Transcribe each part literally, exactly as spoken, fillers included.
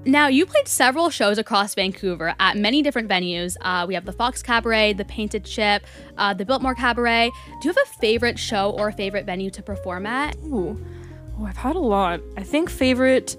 Now, you played several shows across Vancouver at many different venues. Uh, we have the Fox Cabaret, the Painted Ship, uh, the Biltmore Cabaret. Do you have a favorite show or a favorite venue to perform at? Ooh. Oh, I've had a lot. I think favorite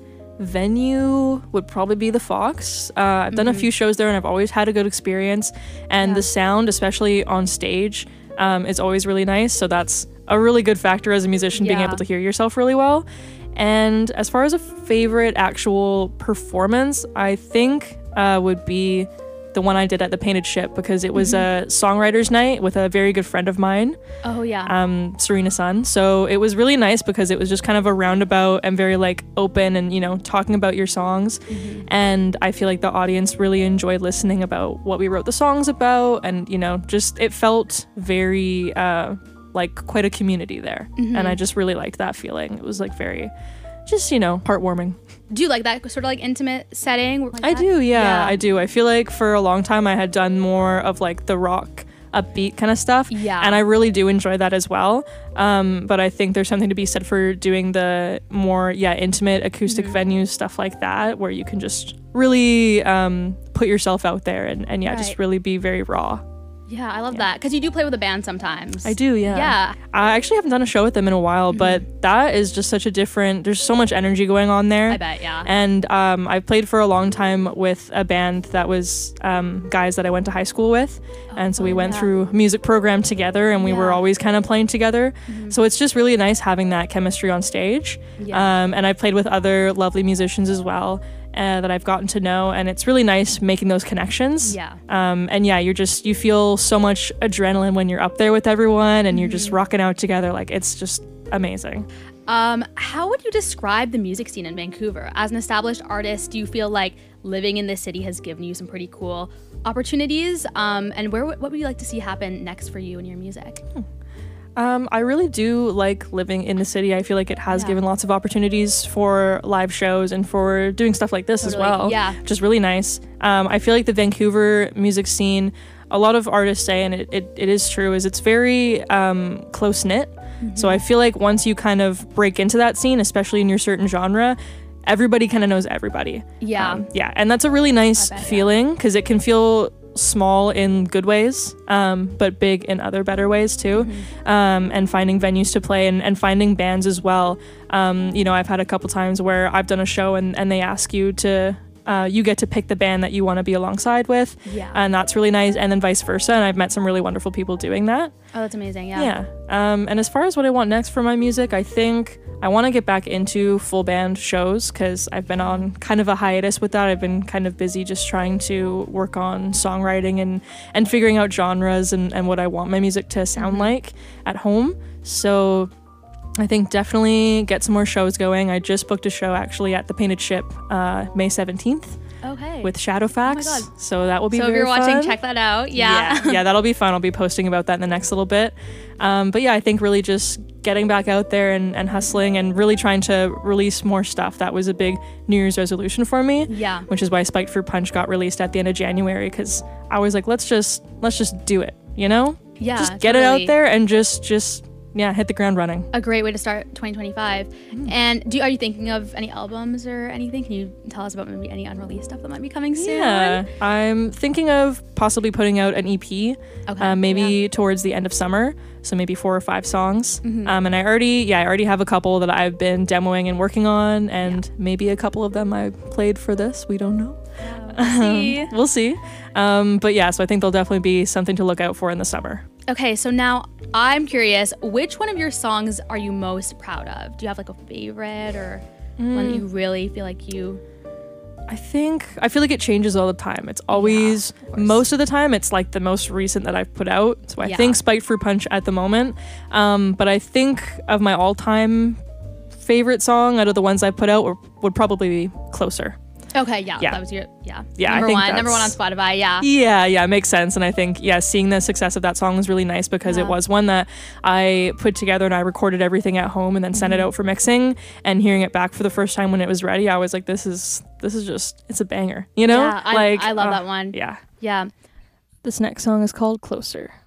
venue would probably be the Fox. Uh, I've done Mm-hmm. a few shows there and I've always had a good experience. And Yeah. the sound, especially on stage, um, is always really nice. So that's a really good factor as a musician, being Yeah. able to hear yourself really well. And as far as a favorite actual performance, I think uh, would be the one I did at the Painted Ship, because it was Mm-hmm. a songwriter's night with a very good friend of mine, Oh, yeah. um, Serena Sun. So it was really nice because it was just kind of a roundabout and very like open and, you know, talking about your songs. Mm-hmm. And I feel like the audience really enjoyed listening about what we wrote the songs about. And, you know, just it felt very uh, like quite a community there. Mm-hmm. And I just really liked that feeling. It was like very just, you know, heartwarming. Do you like that sort of like intimate setting? Like I that? do, yeah, Yeah. I do. I feel like for a long time I had done more of like the rock upbeat kind of stuff. Yeah. And I really do enjoy that as well. Um, but I think there's something to be said for doing the more, yeah, intimate acoustic Mm-hmm. venues, stuff like that, where you can just really um, put yourself out there and, and yeah, Right. just really be very raw. Yeah, I love that. Because you do play with a band sometimes. I do, yeah. Yeah. I actually haven't done a show with them in a while, Mm-hmm. but that is just such a different, there's so much energy going on there. I bet, yeah. And um, I've played for a long time with a band that was um, guys that I went to high school with. And so we oh, went yeah. through a music program together and we were Yeah. always kind of playing together. So it's just really nice having that chemistry on stage. Yeah. Um, and I've played with other lovely musicians as well. Uh, that I've gotten to know, and it's really nice making those connections. Yeah. Um, and yeah, you're just you feel so much adrenaline when you're up there with everyone, and you're just rocking out together. Like it's just amazing. Um, how would you describe the music scene in Vancouver? As an established artist, do you feel like living in this city has given you some pretty cool opportunities? Um, and where what would you like to see happen next for you and your music? Um, I really do like living in the city. I feel like it has Yeah. given lots of opportunities for live shows and for doing stuff like this Totally, as well. yeah. Which is really nice. Um, I feel like the Vancouver music scene, a lot of artists say, and it, it, it is true, is it's very um, close-knit. So I feel like once you kind of break into that scene, especially in your certain genre, everybody kind of knows everybody. Yeah. Um, yeah. And that's a really nice I bet, yeah. feeling because it can feel small in good ways, um, but big in other better ways too. Mm-hmm. Um, and finding venues to play and, and finding bands as well. Um, you know, I've had a couple times where I've done a show and, and they ask you to, uh, you get to pick the band that you want to be alongside with. Yeah. And that's really nice. And then vice versa. And I've met some really wonderful people doing that. Oh, that's amazing. Yeah. Yeah. Um, and as far as what I want next for my music, I think I want to get back into full band shows because I've been on kind of a hiatus with that. I've been kind of busy just trying to work on songwriting and, and figuring out genres and, and what I want my music to sound Mm-hmm. like at home. So I think definitely get some more shows going. I just booked a show actually at the Painted Ship uh, May seventeenth Okay. with Shadowfax. Oh my God. So that will be so if very you're watching, fun. check that out. Yeah. yeah, yeah, that'll be fun. I'll be posting about that in the next little bit. Um, but yeah, I think really just getting back out there and, and hustling and really trying to release more stuff. That was a big New Year's resolution for me. Yeah. Which is why Spiked Fruit Punch got released at the end of January because I was like, let's just let's just do it, you know? Yeah, Just get it totally. out there and just just yeah, hit the ground running. A great way to start twenty twenty-five. Mm. And do you, are you thinking of any albums or anything? Can you tell us about maybe any unreleased stuff that might be coming soon? Yeah, I'm thinking of possibly putting out an E P, Okay, uh, maybe yeah. towards the end of summer. So maybe four or five songs. Mm-hmm. Um, and I already, yeah, I already have a couple that I've been demoing and working on, and maybe a couple of them I played for this. We don't know. We'll see. We'll see. Um, but yeah, so I think there'll definitely be something to look out for in the summer. Okay, so now I'm curious, which one of your songs are you most proud of? Do you have like a favorite or one that Mm. you really feel like you... I think I feel like it changes all the time. It's always of course. most of the time it's like the most recent that I've put out. So I Yeah. think Spiked Fruit Punch at the moment. Um, but I think of my all-time favorite song out of the ones I've put out would, would probably be Closer. Okay, yeah, Yeah. that was your... Yeah, Yeah, I number think one, number one on that's- Spotify, yeah. Yeah, yeah, it makes sense. And I think, yeah, seeing the success of that song was really nice because Yeah. it was one that I put together and I recorded everything at home and then sent it out for mixing. And hearing it back for the first time when it was ready, I was like, this is this is just, it's a banger, you know? Yeah, I, like I love uh, that one. Yeah. Yeah. This next song is called Closer.